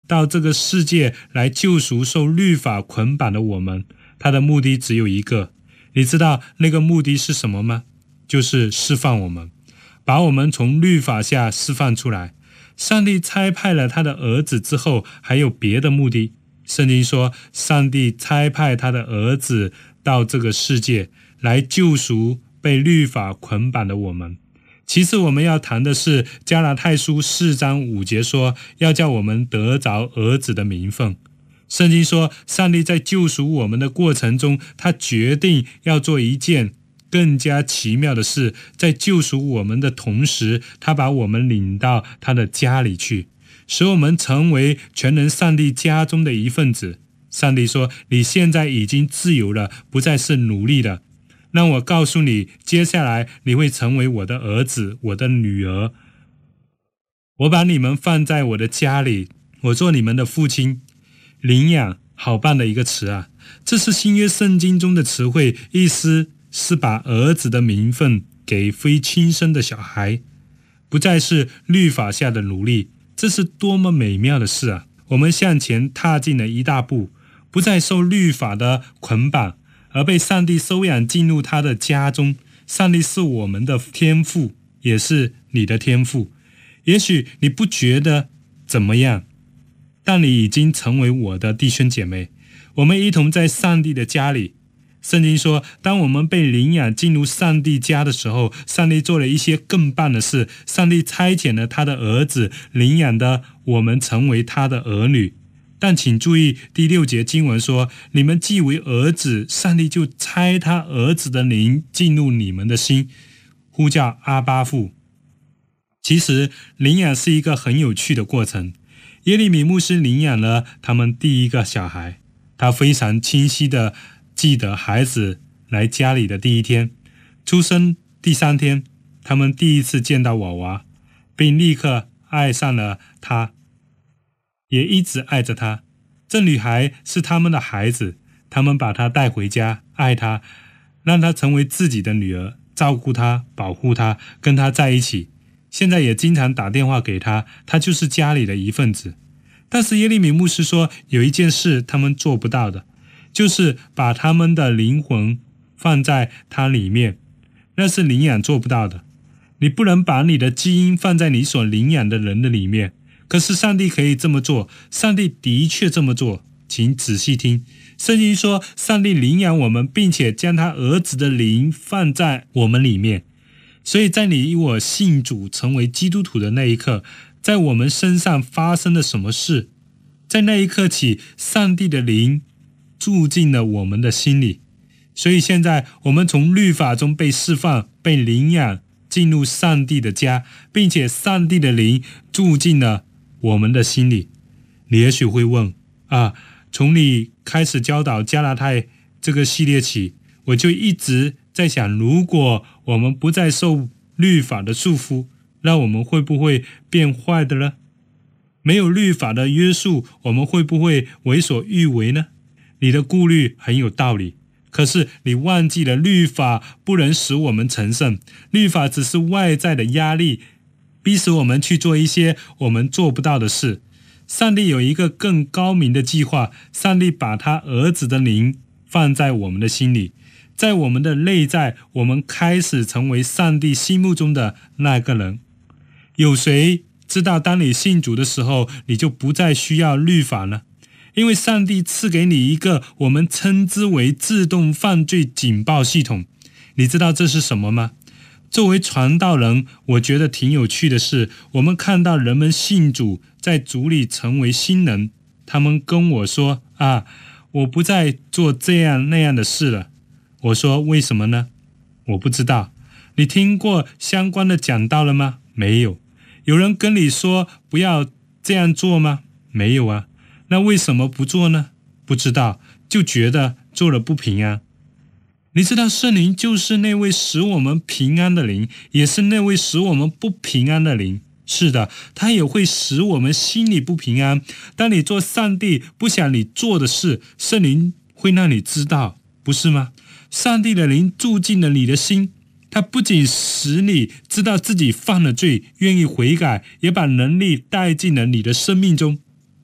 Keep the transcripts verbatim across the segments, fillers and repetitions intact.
到这个世界来救赎受律法捆绑的我们，他的目的只有一个。你知道那个目的是什么吗？就是释放我们，把我们从律法下释放出来。上帝差派了他的儿子之后，还有别的目的。圣经说，上帝差派他的儿子到这个世界来救赎被律法捆绑的我们。其次我们要谈的是加拉太书四章五节说，要叫我们得着儿子的名分。圣经说，上帝在救赎我们的过程中，他决定要做一件更加奇妙的事，在救赎我们的同时，他把我们领到他的家里去，使我们成为全能上帝家中的一份子。上帝说，你现在已经自由了，不再是奴隶了。让我告诉你，接下来你会成为我的儿子，我的女儿。我把你们放在我的家里，我做你们的父亲。领养，好棒的一个词啊！这是新约圣经中的词汇，意思是把儿子的名分给非亲生的小孩，不再是律法下的奴隶。这是多么美妙的事啊！我们向前踏进了一大步，不再受律法的捆绑，而被上帝收养进入他的家中。上帝是我们的天父，也是你的天父。也许你不觉得怎么样，但你已经成为我的弟兄姐妹。我们一同在上帝的家里。圣经说，当我们被领养进入上帝家的时候，上帝做了一些更棒的事。上帝差遣了他的儿子，领养的我们成为他的儿女。但请注意，第六节经文说，你们既为儿子，上帝就差他儿子的灵进入你们的心，呼叫阿爸父。其实领养是一个很有趣的过程。耶利米牧师领养了他们第一个小孩，他非常清晰地记得孩子来家里的第一天，出生第三天，他们第一次见到娃娃，并立刻爱上了他，也一直爱着他。这女孩是他们的孩子，他们把她带回家，爱她，让她成为自己的女儿，照顾她，保护她，跟她在一起。现在也经常打电话给她，她就是家里的一份子。但是耶利米牧师说，有一件事他们做不到的，就是把他们的灵魂放在它里面，那是领养做不到的。你不能把你的基因放在你所领养的人的里面，可是上帝可以这么做，上帝的确这么做。请仔细听，圣经说，上帝领养我们，并且将他儿子的灵放在我们里面。所以在你我信主成为基督徒的那一刻，在我们身上发生了什么事？在那一刻起，上帝的灵住进了我们的心里。所以现在我们从律法中被释放，被领养进入上帝的家，并且上帝的灵住进了我们的心里。你也许会问啊，从你开始教导加拉太这个系列起，我就一直在想，如果我们不再受律法的束缚，那我们会不会变坏的呢？没有律法的约束，我们会不会为所欲为呢？你的顾虑很有道理，可是你忘记了律法不能使我们成圣，律法只是外在的压力，逼使我们去做一些我们做不到的事。上帝有一个更高明的计划，上帝把他儿子的灵放在我们的心里，在我们的内在，我们开始成为上帝心目中的那个人。有谁知道当你信主的时候，你就不再需要律法呢？因为上帝赐给你一个我们称之为自动犯罪警报系统。你知道这是什么吗？作为传道人，我觉得挺有趣的是，我们看到人们信主，在主里成为新人，他们跟我说啊，我不再做这样那样的事了。我说为什么呢？我不知道。你听过相关的讲道了吗？没有。有人跟你说不要这样做吗？没有啊。那为什么不做呢？不知道，就觉得做了不平安。你知道圣灵就是那位使我们平安的灵，也是那位使我们不平安的灵。是的，他也会使我们心里不平安。当你做上帝不想你做的事，圣灵会让你知道，不是吗？上帝的灵住进了你的心，他不仅使你知道自己犯了罪，愿意悔改，也把能力带进了你的生命中。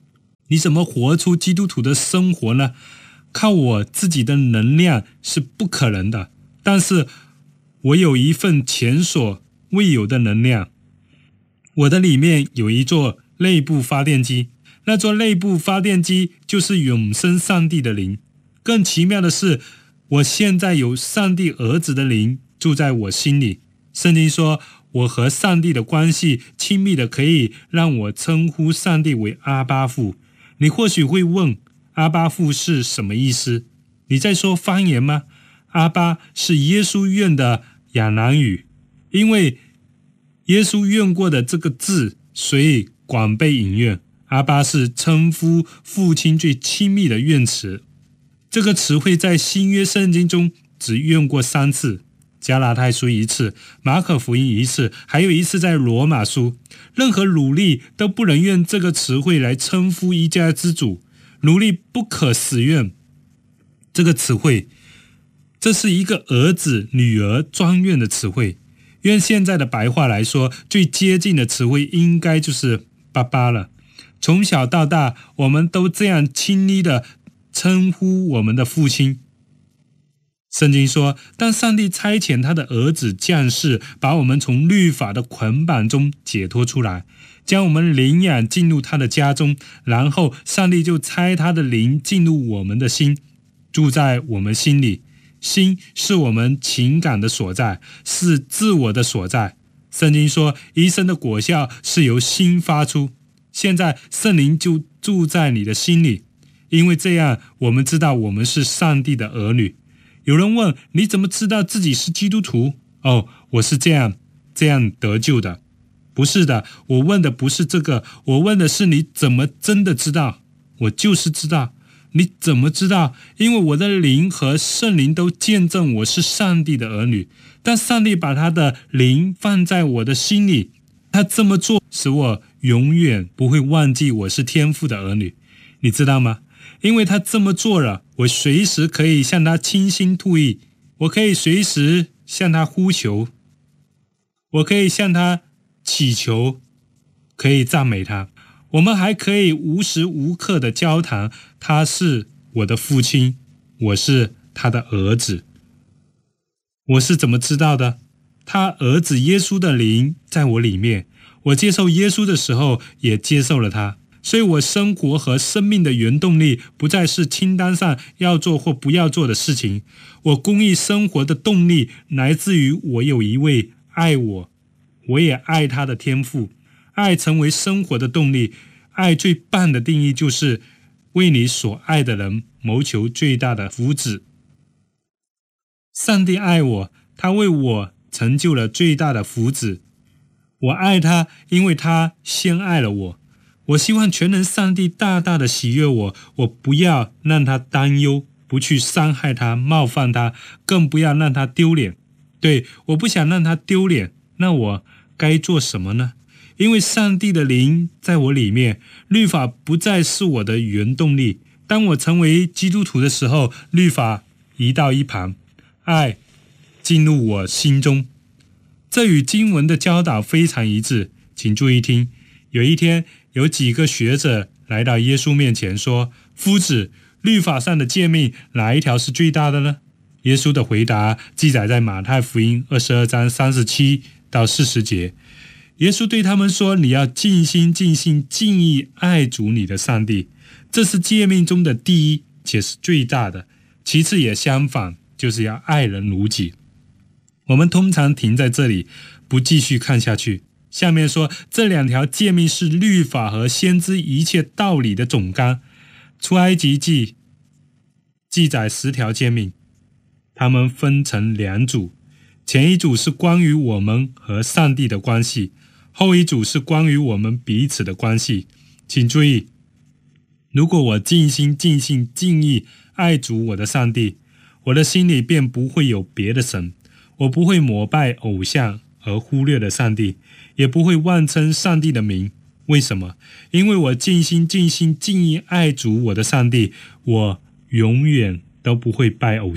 你怎么活出基督徒的生活呢？靠我自己的能量是不可能的，但是我有一份前所未有的能量。我的里面有一座内部发电机，那座内部发电机就是永生上帝的灵。更奇妙的是，我现在有上帝儿子的灵住在我心里。圣经说，我和上帝的关系亲密的可以让我称呼上帝为阿爸父。你或许会问，阿爸父是什么意思？你在说方言吗？阿爸是耶稣用的亚南语，因为耶稣用过的这个字，所以广被引用。阿爸是称呼父亲最亲密的用词。这个词汇在新约圣经中只用过三次，加拉太书一次，马可福音一次，还有一次在罗马书。任何努力都不能用这个词汇来称呼一家之主，努力不可使用这个词汇。这是一个儿子女儿专用的词汇。用现在的白话来说，最接近的词汇应该就是爸爸了。从小到大，我们都这样亲昵的称呼我们的父亲。圣经说，当上帝差遣他的儿子降世，把我们从律法的捆绑中解脱出来，将我们领养进入他的家中，然后上帝就差他的灵进入我们的心，住在我们心里。心是我们情感的所在，是自我的所在。圣经说，一生的果效是由心发出。现在圣灵就住在你的心里，因为这样我们知道我们是上帝的儿女。有人问，你怎么知道自己是基督徒？哦，我是这样这样得救的。不是的，我问的不是这个，我问的是你怎么真的知道？我就是知道。你怎么知道？因为我的灵和圣灵都见证我是上帝的儿女。但上帝把他的灵放在我的心里，他这么做使我永远不会忘记我是天父的儿女。你知道吗？因为他这么做了，我随时可以向他倾心吐意，我可以随时向他呼求，我可以向他祈求，可以赞美他。我们还可以无时无刻的交谈，他是我的父亲，我是他的儿子。我是怎么知道的？他儿子耶稣的灵在我里面，我接受耶稣的时候也接受了他，所以我生活和生命的原动力不再是清单上要做或不要做的事情。我公益生活的动力来自于我有一位爱我，我也爱他的天父。爱成为生活的动力，爱最棒的定义就是为你所爱的人谋求最大的福祉。上帝爱我，他为我成就了最大的福祉。我爱他，因为他先爱了我。我希望全能上帝大大的喜悦我，我不要让他担忧，不去伤害他、冒犯他，更不要让他丢脸。对，我不想让他丢脸，那我该做什么呢？因为上帝的灵在我里面，律法不再是我的原动力。当我成为基督徒的时候，律法移到一旁，爱进入我心中。这与经文的教导非常一致。请注意听，有一天有几个学者来到耶稣面前说，夫子，律法上的诫命哪一条是最大的呢？耶稣的回答记载在马太福音二十二章三十七到四十节。耶稣对他们说，你要尽心尽性尽意爱主你的上帝，这是诫命中的第一，且是最大的。其次也相反，就是要爱人如己。我们通常停在这里，不继续看下去。下面说，这两条诫命是律法和先知一切道理的总纲。出埃及记记载十条诫命，它们分成两组，前一组是关于我们和上帝的关系，后一组是关于我们彼此的关系。请注意，如果我尽心尽性尽意爱主我的上帝，我的心里便不会有别的神，我不会膜拜偶像而忽略了上帝，也不会妄称上帝的名。为什么？因为我尽心尽心尽意爱主我的上帝，我永远都不会拜偶像。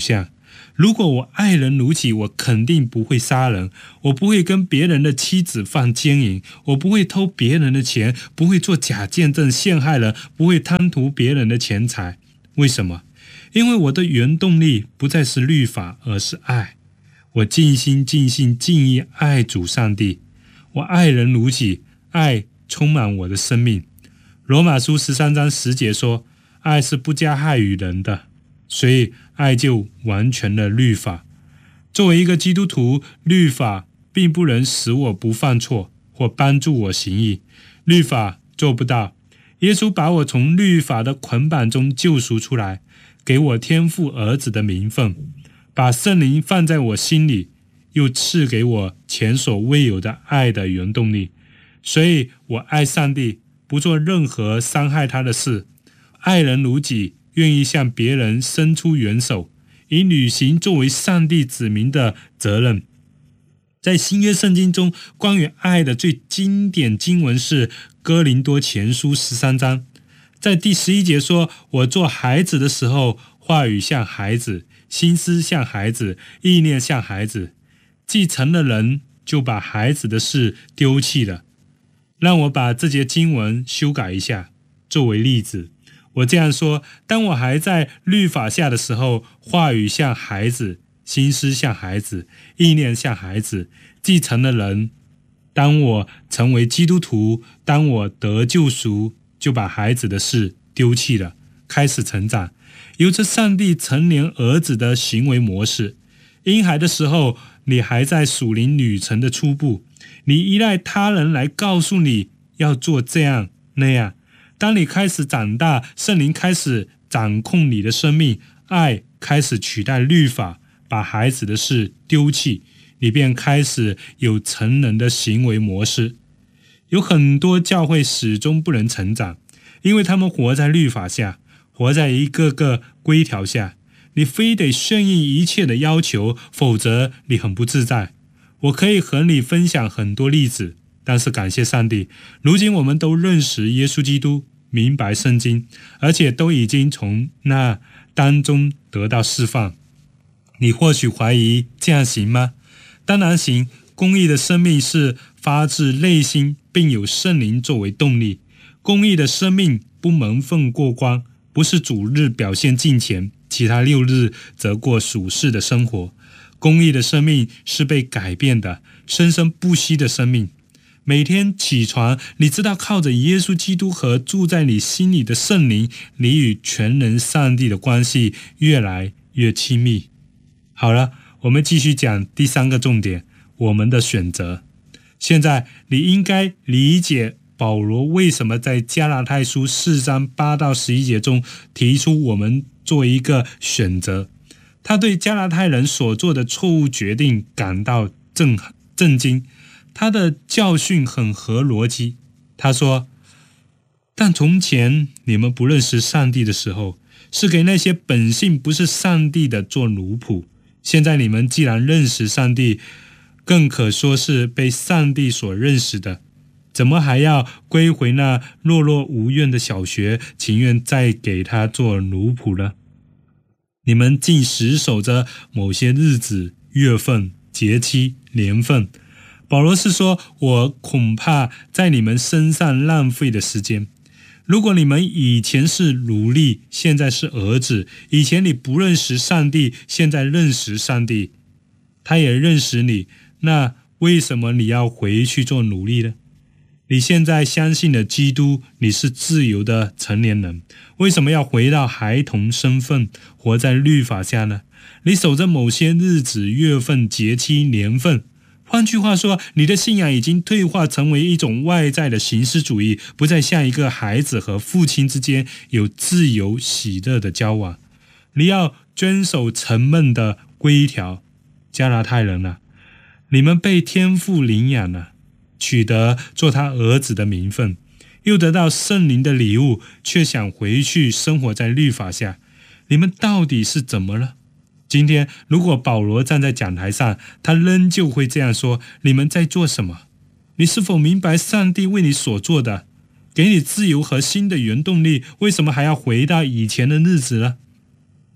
如果我爱人如己，我肯定不会杀人，我不会跟别人的妻子犯奸淫，我不会偷别人的钱，不会做假见证陷害人，不会贪图别人的钱财。为什么？因为我的原动力不再是律法，而是爱。我尽心尽性尽意爱主上帝，我爱人如己，爱充满我的生命。罗马书十三章十节说，爱是不加害于人的，所以爱就完全了律法。作为一个基督徒，律法并不能使我不犯错或帮助我行义，律法做不到。耶稣把我从律法的捆绑中救赎出来，给我天父儿子的名分，把圣灵放在我心里，又赐给我前所未有的爱的原动力。所以我爱上帝，不做任何伤害他的事，爱人如己，愿意向别人伸出援手，以履行作为上帝子民的责任。在新约圣经中，关于爱的最经典经文是哥林多前书十三章，在第十一节说，我做孩子的时候，话语像孩子，心思像孩子，意念像孩子，既成了人，就把孩子的事丢弃了。让我把这节经文修改一下，作为例子。我这样说，当我还在律法下的时候，话语像孩子，心思像孩子，意念像孩子，既成了人。当我成为基督徒，当我得救赎，就把孩子的事丢弃了，开始成长，有着上帝成年儿子的行为模式。婴孩的时候，你还在属灵旅程的初步，你依赖他人来告诉你要做这样那样。当你开始长大，圣灵开始掌控你的生命，爱开始取代律法，把孩子的事丢弃，你便开始有成人的行为模式。有很多教会始终不能成长，因为他们活在律法下，活在一个个规条下，你非得顺应一切的要求，否则你很不自在。我可以和你分享很多例子，但是感谢上帝，如今我们都认识耶稣基督，明白圣经，而且都已经从那当中得到释放。你或许怀疑这样行吗？当然行。公义的生命是发自内心，并有圣灵作为动力。公义的生命不蒙混过关，不是主日表现敬虔，其他六日则过属世的生活。公义的生命是被改变的，生生不息的生命。每天起床，你知道靠着耶稣基督和住在你心里的圣灵，你与全能上帝的关系越来越亲密。好了，我们继续讲第三个重点，我们的选择。现在你应该理解保罗为什么在加拉太书四章八到十一节中提出我们做一个选择。他对加拉太人所做的错误决定感到震震惊，他的教训很合逻辑。他说，但从前你们不认识上帝的时候，是给那些本性不是上帝的做奴仆。现在你们既然认识上帝，更可说是被上帝所认识的，怎么还要归回那懦弱无怨的小学，情愿再给他做奴仆呢？你们竟死守着某些日子、月份、节期、年份。保罗是说，我恐怕在你们身上浪费的时间。如果你们以前是奴隶，现在是儿子，以前你不认识上帝，现在认识上帝，他也认识你，那为什么你要回去做奴隶呢？你现在相信了基督，你是自由的成年人，为什么要回到孩童身份，活在律法下呢？你守着某些日子、月份、节期、年份，换句话说，你的信仰已经退化成为一种外在的形式主义，不再像一个孩子和父亲之间有自由喜乐的交往。你要遵守沉闷的规条。加拉太人啊，你们被天父领养了，取得做他儿子的名分，又得到圣灵的礼物，却想回去生活在律法下，你们到底是怎么了？今天如果保罗站在讲台上，他仍旧会这样说，你们在做什么？你是否明白上帝为你所做的，给你自由和新的原动力，为什么还要回到以前的日子呢？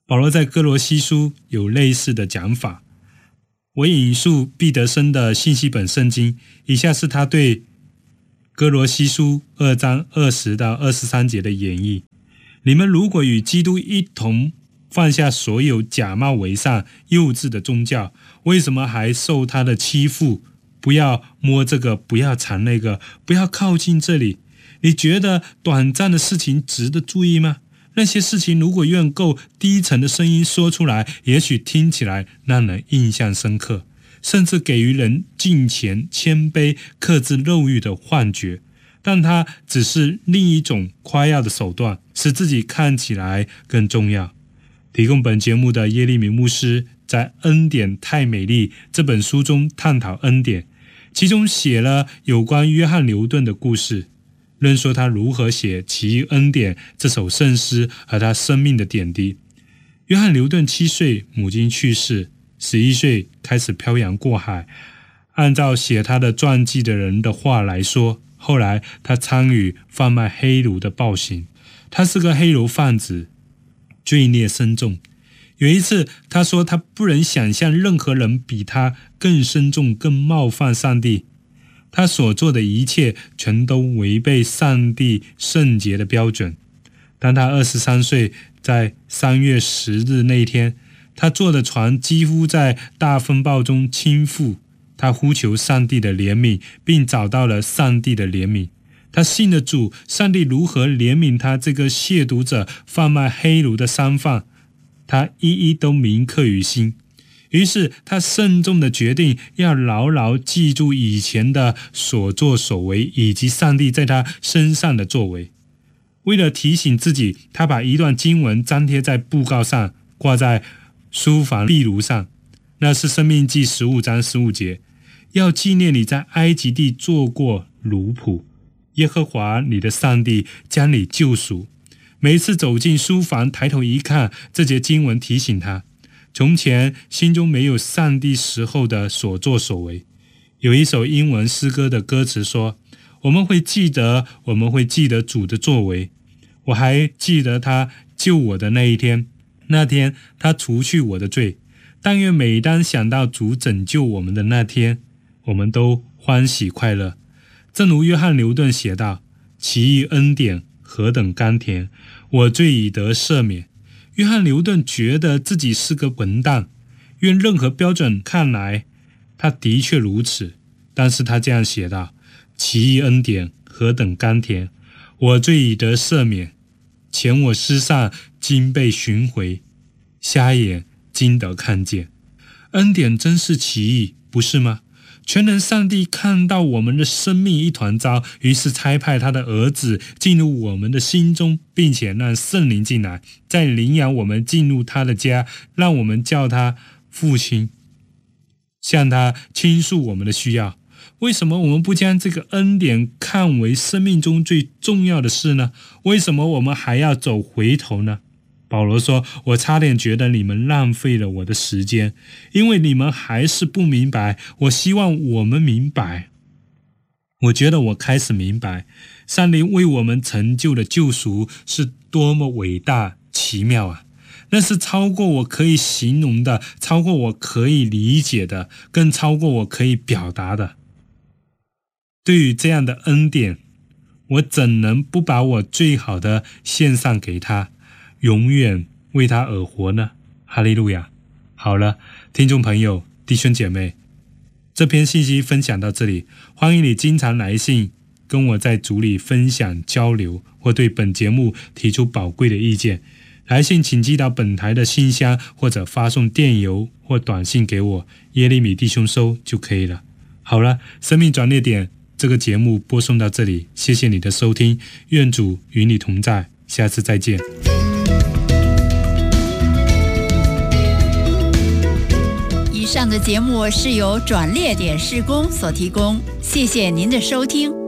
保罗在哥罗西书有类似的讲法。我引述毕德生的信息本圣经，以下是他对哥罗西书二章二十到二十三节的演绎。你们如果与基督一同放下所有假冒为善幼稚的宗教，为什么还受他的欺负？不要摸这个，不要尝那个，不要靠近这里。你觉得短暂的事情值得注意吗？那些事情如果用够低沉的声音说出来，也许听起来让人印象深刻，甚至给予人敬虔、谦卑、克制肉欲的幻觉，但它只是另一种夸耀的手段，使自己看起来更重要。提供本节目的耶利米牧师在《恩典太美丽》这本书中探讨恩典，其中写了有关约翰牛顿的故事，论说他如何写《奇异恩典》这首圣诗和他生命的点滴。约翰牛顿七岁，母亲去世，十一岁开始漂洋过海。按照写他的传记的人的话来说，后来他参与贩卖黑奴的暴行，他是个黑奴贩子，罪孽深重。有一次他说他不能想象任何人比他更深重、更冒犯上帝，他所做的一切全都违背上帝圣洁的标准。当他二十三岁，在三月十日那天，他坐的船几乎在大风暴中倾覆，他呼求上帝的怜悯，并找到了上帝的怜悯。他信了主，上帝如何怜悯他这个亵渎者、贩卖黑奴的商贩，他一一都铭刻于心。于是他慎重地决定要牢牢记住以前的所作所为，以及上帝在他身上的作为。为了提醒自己，他把一段经文粘贴在布告上，挂在书房壁炉上。那是申命记十五章十五节，要纪念你在埃及地做过奴仆，耶和华你的上帝将你救赎。每次走进书房，抬头一看，这节经文提醒他，从前心中没有上帝时候的所作所为。有一首英文诗歌的歌词说，我们会记得，我们会记得主的作为。我还记得他救我的那一天，那天他除去我的罪。但愿每当想到主拯救我们的那天，我们都欢喜快乐。正如约翰牛顿写道，奇异恩典何等甘甜，我罪已得赦免。约翰牛顿觉得自己是个混蛋，用任何标准看来，他的确如此。但是他这样写道，奇异恩典何等甘甜，我罪已得赦免。前我失丧，今被寻回，瞎眼今得看见。恩典真是奇异，不是吗？全能上帝看到我们的生命一团糟，于是差派他的儿子进入我们的心中，并且让圣灵进来，再领养我们进入他的家，让我们叫他父亲，向他倾诉我们的需要。为什么我们不将这个恩典看为生命中最重要的事呢？为什么我们还要走回头呢？保罗说，我差点觉得你们浪费了我的时间，因为你们还是不明白。我希望我们明白。我觉得我开始明白，上帝为我们成就的救赎是多么伟大奇妙啊！那是超过我可以形容的，超过我可以理解的，更超过我可以表达的。对于这样的恩典，我怎能不把我最好的献上给他，永远为他而活呢？哈利路亚！好了，听众朋友、弟兄姐妹，这篇信息分享到这里，欢迎你经常来信跟我在组里分享交流，或对本节目提出宝贵的意见。来信请寄到本台的信箱，或者发送电邮或短信给我，耶利米弟兄收就可以了。好了，生命转捩点这个节目播送到这里，谢谢你的收听，愿主与你同在，下次再见。 以上的节目是由转捩点事工所提供，谢谢您的收听。